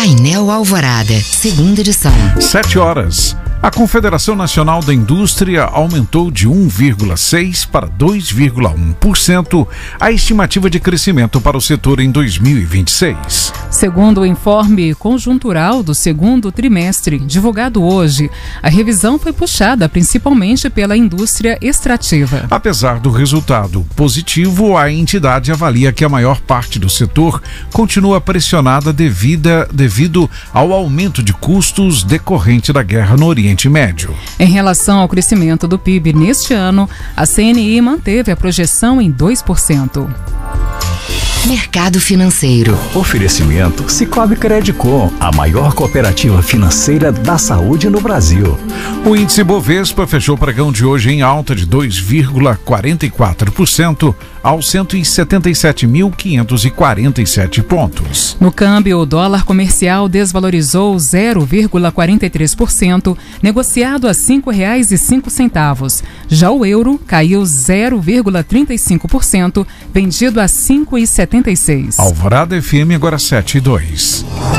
Painel Alvorada, segunda edição. 7 horas. A Confederação Nacional da Indústria aumentou de 1,6% para 2,1% a estimativa de crescimento para o setor em 2026. Segundo o informe conjuntural do segundo trimestre, divulgado hoje, a revisão foi puxada principalmente pela indústria extrativa. Apesar do resultado positivo, a entidade avalia que a maior parte do setor continua pressionada devido ao aumento de custos decorrente da guerra no Oriente Médio. Em relação ao crescimento do PIB neste ano, a CNI manteve a projeção em 2%. Mercado financeiro. Oferecimento Sicoob Credicom, a maior cooperativa financeira da saúde no Brasil. O índice Bovespa fechou o pregão de hoje em alta de 2,44% aos 177.547 pontos. No câmbio, o dólar comercial desvalorizou 0,43%, negociado a R$ 5,05. Já o euro caiu 0,35%, vendido a R$ 5,76. Alvorada FM agora 7,2.